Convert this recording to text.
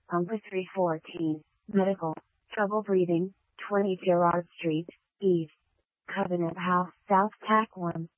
Number 314, medical, trouble breathing, 20 Gerrard Street, East, Covenant House, South Tack 1.